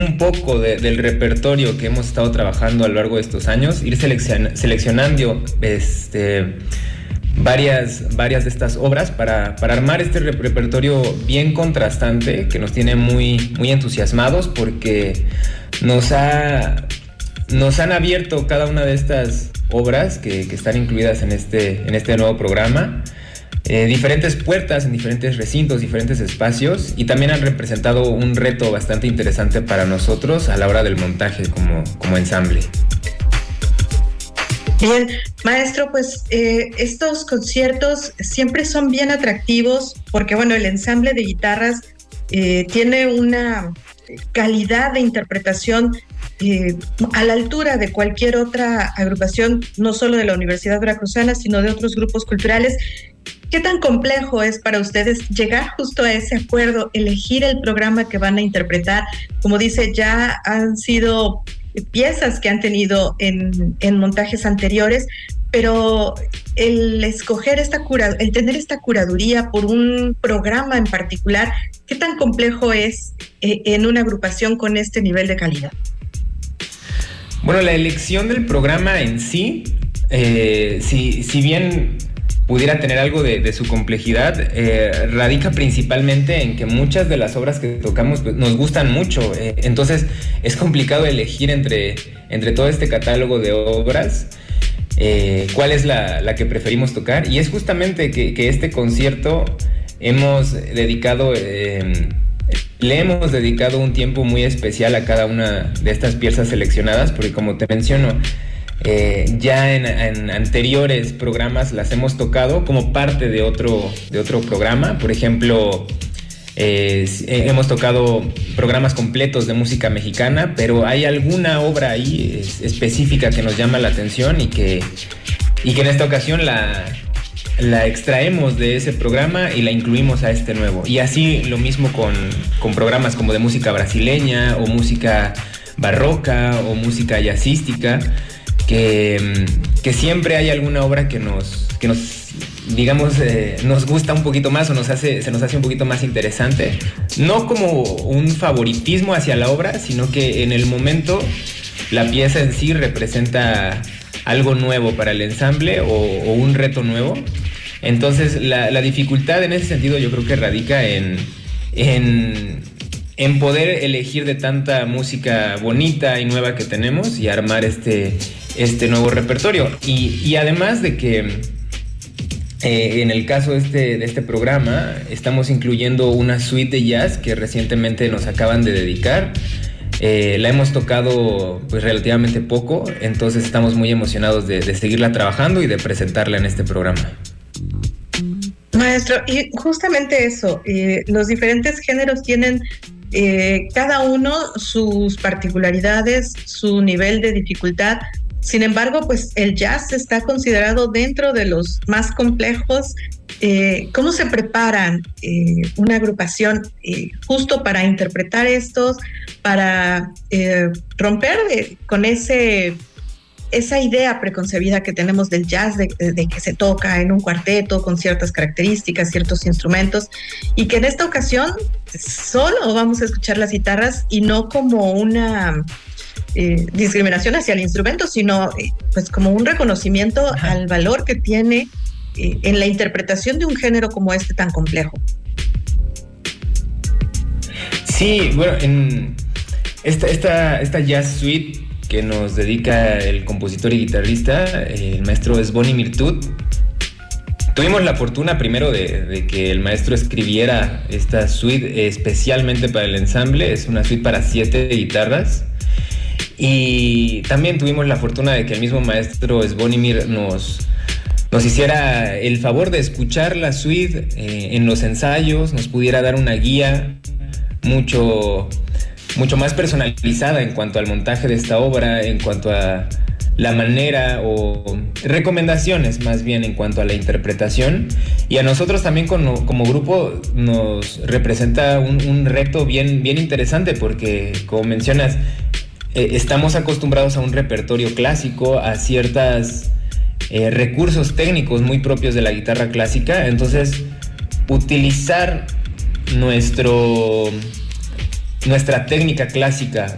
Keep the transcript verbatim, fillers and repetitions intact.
un poco de, del repertorio que hemos estado trabajando a lo largo de estos años, ir seleccion, seleccionando este, varias, varias de estas obras para, para armar este repertorio bien contrastante que nos tiene muy, muy entusiasmados, porque nos, ha, nos han abierto cada una de estas obras que, que están incluidas en este, en este nuevo programa. Eh, diferentes puertas en diferentes recintos, diferentes espacios, y también han representado un reto bastante interesante para nosotros a la hora del montaje como, como ensamble. Bien, maestro, pues eh, estos conciertos siempre son bien atractivos porque, bueno, el ensamble de guitarras eh, tiene una calidad de interpretación eh, a la altura de cualquier otra agrupación, no solo de la Universidad Veracruzana, sino de otros grupos culturales. ¿Qué tan complejo es para ustedes llegar justo a ese acuerdo, elegir el programa que van a interpretar? Como dice, ya han sido piezas que han tenido en, en montajes anteriores, pero el escoger esta cura, el tener esta curaduría por un programa en particular, ¿qué tan complejo es eh, en una agrupación con este nivel de calidad? Bueno, la elección del programa en sí, eh, si, si bien pudiera tener algo de, de su complejidad, eh, radica principalmente en que muchas de las obras que tocamos pues, nos gustan mucho, eh, entonces es complicado elegir entre, entre todo este catálogo de obras eh, cuál es la, la que preferimos tocar, y es justamente que, que este concierto hemos dedicado, eh, le hemos dedicado un tiempo muy especial a cada una de estas piezas seleccionadas, porque como te menciono, Eh, ya en, en anteriores programas las hemos tocado como parte de otro, de otro programa. Por ejemplo, eh, hemos tocado programas completos de música mexicana, pero hay alguna obra ahí es, específica que nos llama la atención y que, y que en esta ocasión la, la extraemos de ese programa y la incluimos a este nuevo. Y así lo mismo con, con programas como de música brasileña o música barroca o música jazzística. Que, que siempre hay alguna obra que nos, que nos digamos, eh, nos gusta un poquito más o nos hace, se nos hace un poquito más interesante. No como un favoritismo hacia la obra, sino que en el momento la pieza en sí representa algo nuevo para el ensamble o, o un reto nuevo. Entonces la, la dificultad en ese sentido yo creo que radica en... en en poder elegir de tanta música bonita y nueva que tenemos y armar este, este nuevo repertorio. Y, y además de que eh, en el caso este, de este programa estamos incluyendo una suite de jazz que recientemente nos acaban de dedicar. Eh, la hemos tocado pues relativamente poco, entonces estamos muy emocionados de, de seguirla trabajando y de presentarla en este programa. Maestro, y justamente eso, eh, los diferentes géneros tienen eh, cada uno sus particularidades, su nivel de dificultad. Sin embargo, pues el jazz está considerado dentro de los más complejos. Eh, ¿Cómo se preparan eh, una agrupación eh, justo para interpretar estos, para eh, romper eh, con ese... esa idea preconcebida que tenemos del jazz, de, de que se toca en un cuarteto con ciertas características, ciertos instrumentos, y que en esta ocasión solo vamos a escuchar las guitarras y no como una eh, discriminación hacia el instrumento, sino eh, pues como un reconocimiento Ajá. al valor que tiene eh, en la interpretación de un género como este tan complejo. Sí, bueno, en esta, esta, esta jazz suite que nos dedica el compositor y guitarrista, el maestro Zvonimir Tut. Tuvimos la fortuna primero de, de que el maestro escribiera esta suite especialmente para el ensamble. Es una suite para siete guitarras. Y también tuvimos la fortuna de que el mismo maestro Zvonimir nos, nos hiciera el favor de escuchar la suite eh, en los ensayos, nos pudiera dar una guía mucho... mucho más personalizada en cuanto al montaje de esta obra, en cuanto a la manera o recomendaciones más bien en cuanto a la interpretación. Y a nosotros también como, como grupo nos representa un, un reto bien, bien interesante porque, como mencionas, eh, estamos acostumbrados a un repertorio clásico, a ciertos eh, recursos técnicos muy propios de la guitarra clásica. Entonces, utilizar nuestro... nuestra técnica clásica